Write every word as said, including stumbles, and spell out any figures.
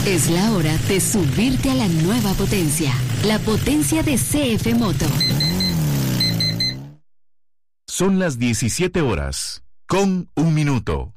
Es la hora de subirte a la nueva potencia, la potencia de C F Moto. Son las diecisiete horas, con un minuto.